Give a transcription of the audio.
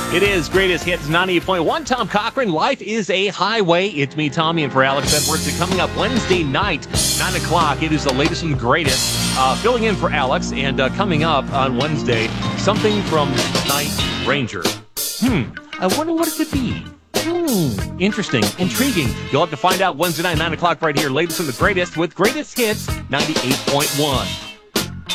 It is Greatest Hits 98.1. Tom Cochran, Life is a Highway. It's me, Tommy, and for Alex Edwards. Coming up Wednesday night, 9 o'clock, it is the latest and greatest. Filling in for Alex, and coming up on Wednesday, something from Night Ranger. I wonder what it could be. Interesting, intriguing. You'll have to find out Wednesday night, 9 o'clock right here. Latest and the greatest with Greatest Hits 98.1.